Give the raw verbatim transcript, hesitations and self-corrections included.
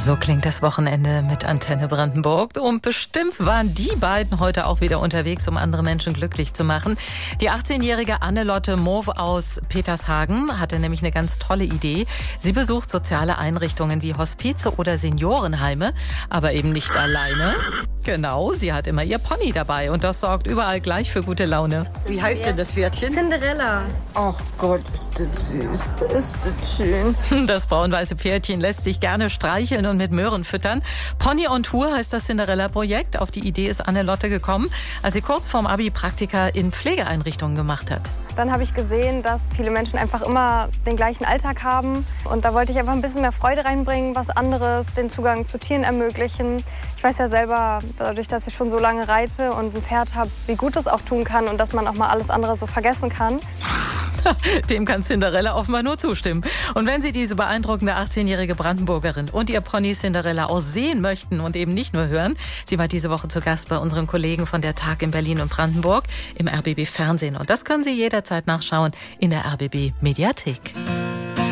So klingt das Wochenende mit Antenne Brandenburg. Und bestimmt waren die beiden heute auch wieder unterwegs, um andere Menschen glücklich zu machen. Die achtzehnjährige Annelotte Mauve aus Petershagen hatte nämlich eine ganz tolle Idee. Sie besucht soziale Einrichtungen wie Hospize oder Seniorenheime, aber eben nicht alleine. Genau, sie hat immer ihr Pony dabei und das sorgt überall gleich für gute Laune. Wie heißt denn das Pferdchen? Cinderella. Ach Gott, ist das süß. Ist das schön. Das braun-weiße Pferdchen lässt sich gerne streicheln und mit Möhren füttern. Pony on Tour heißt das Cinderella-Projekt. Auf die Idee ist Annelotte gekommen, als sie kurz vorm Abi Praktika in Pflegeeinrichtungen gemacht hat. Dann habe ich gesehen, dass viele Menschen einfach immer den gleichen Alltag haben. Und da wollte ich einfach ein bisschen mehr Freude reinbringen, was anderes, den Zugang zu Tieren ermöglichen. Ich weiß ja selber, dadurch, dass ich schon so lange reite und ein Pferd habe, wie gut es auch tun kann und dass man auch mal alles andere so vergessen kann. Dem kann Cinderella offenbar nur zustimmen. Und wenn Sie diese beeindruckende achtzehnjährige Brandenburgerin und ihr Pony Cinderella auch sehen möchten und eben nicht nur hören, sie war diese Woche zu Gast bei unseren Kollegen von der Tag in Berlin und Brandenburg im R B B Fernsehen. Und das können Sie jederzeit nachschauen in der R B B Mediathek.